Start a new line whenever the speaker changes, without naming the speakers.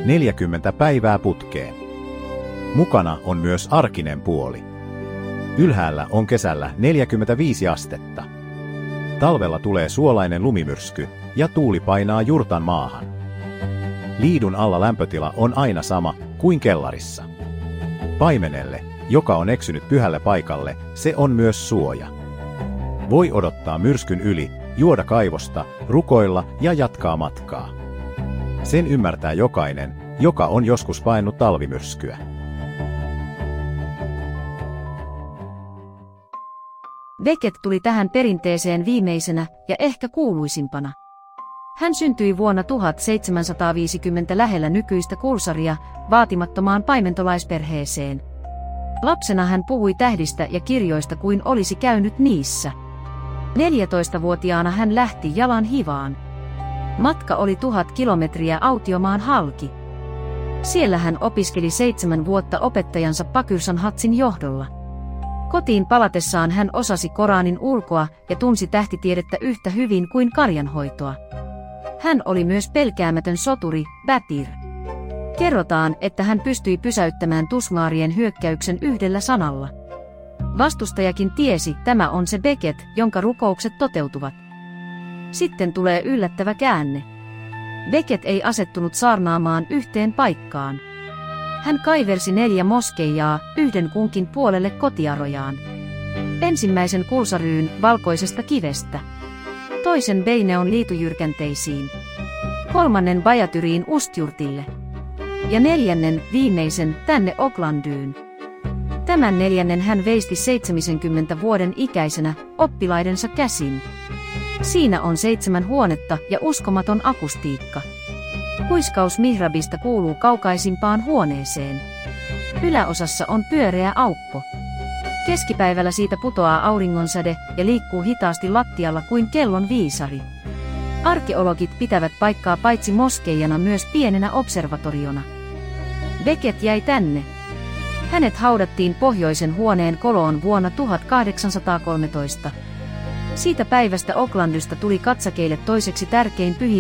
40 päivää putkeen. Mukana on myös arkinen puoli. Ylhäällä on kesällä 45 astetta. Talvella tulee suolainen lumimyrsky ja tuuli painaa jurtan maahan. Liidun alla lämpötila on aina sama kuin kellarissa. Paimenelle, joka on eksynyt pyhälle paikalle, se on myös suoja. Voi odottaa myrskyn yli, juoda kaivosta, rukoilla ja jatkaa matkaa. Sen ymmärtää jokainen, joka on joskus paennut talvimyrskyä.
Beckett tuli tähän perinteeseen viimeisenä ja ehkä kuuluisimpana. Hän syntyi vuonna 1750 lähellä nykyistä Kulsaria vaatimattomaan paimentolaisperheeseen. Lapsena hän puhui tähdistä ja kirjoista kuin olisi käynyt niissä. 14-vuotiaana hän lähti jalan hivaan. Matka oli 1000 kilometriä autiomaan halki. Siellä hän opiskeli 7 vuotta opettajansa Pakyrsan Hatsin johdolla. Kotiin palatessaan hän osasi Koranin ulkoa ja tunsi tähtitiedettä yhtä hyvin kuin karjanhoitoa. Hän oli myös pelkäämätön soturi, Batir. Kerrotaan, että hän pystyi pysäyttämään tusmaarien hyökkäyksen yhdellä sanalla. Vastustajakin tiesi, tämä on se Beckett, jonka rukoukset toteutuvat. Sitten tulee yllättävä käänne. Beckett ei asettunut saarnaamaan yhteen paikkaan. Hän kaiversi 4 moskeijaa, yhden kunkin puolelle kotiarojaan. Ensimmäisen Kulsaryyn valkoisesta kivestä. Toisen Beineon liitujyrkänteisiin. 3. Bajatyriin Ustjurtille. Ja 4. viimeisen tänne Oklandyyn. Tämän 4. hän veisti 70 vuoden ikäisenä oppilaidensa käsin. Siinä on 7 huonetta ja uskomaton akustiikka. Huiskaus mihrabista kuuluu kaukaisimpaan huoneeseen. Yläosassa on pyöreä aukko. Keskipäivällä siitä putoaa auringonsäde ja liikkuu hitaasti lattialla kuin kellon viisari. Arkeologit pitävät paikkaa paitsi moskeijana myös pienenä observatoriona. Beckett jäi tänne. Hänet haudattiin pohjoisen huoneen koloon vuonna 1813. Siitä päivästä Oklandysta tuli katsakeille toiseksi tärkein pyhiinvaelluspaikka